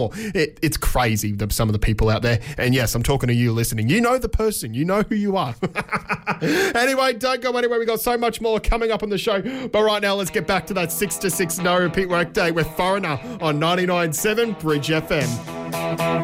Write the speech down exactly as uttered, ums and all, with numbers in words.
It, it's crazy, the, some of the people out there. And yes, I'm talking to you listening. You know the person. You know who you are. Anyway, don't go anywhere. We've got so much more coming up on the show. But right now, let's get back to that six to six no repeat workday with Foreigner on ninety-nine point seven Bridge F M.